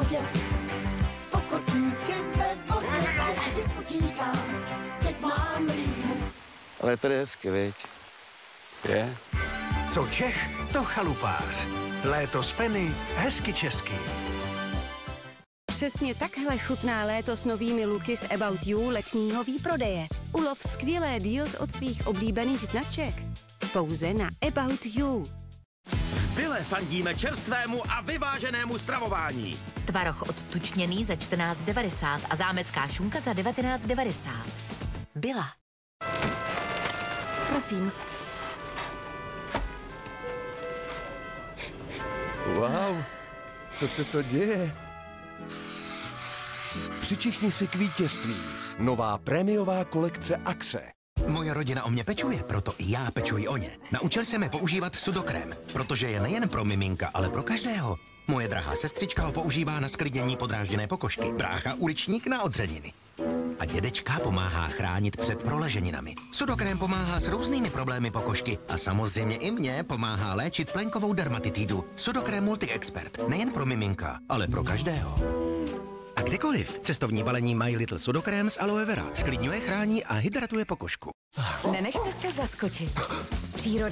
vodě. Pokotníkem ve vodě, vždy utíkám, teď mám rýmu. Ale tady je hezky, viď? Je? Co Čech, to chalupář. Léto z Penny, hezky česky. Přesně takhle chutná léto s novými luky z About You letního výprodeje. Ulov skvělé deals od svých oblíbených značek. Pouze na About You. V Bile fandíme čerstvému a vyváženému stravování. Tvaroh odtučněný za 14,90 a zámecká šunka za 19,90. Byla. Prosím. Wow, co se to děje? Přičichni si k vítězství. Nová prémiová kolekce Axe. Moje rodina o mě pečuje, proto i já pečuji o ně. Naučil jsem je používat sudokrém, protože je nejen pro miminka, ale pro každého. Moje drahá sestřička ho používá na sklidnění podrážděné pokožky, brácha uličník na odřeniny. A dědečka pomáhá chránit před proleženinami. Sudokrém pomáhá s různými problémy pokožky a samozřejmě i mě pomáhá léčit plenkovou dermatitidu. Sudokrém Multi-Expert, nejen pro miminka, ale pro každého. A kdekoliv. Cestovní balení My Little Sudokrém z aloe vera. Sklidňuje, chrání a hydratuje pokožku. Nenechte se zaskočit. Příroda